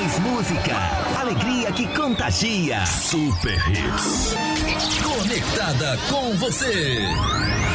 Mais música, alegria que contagia. Super Hits. Conectada com você.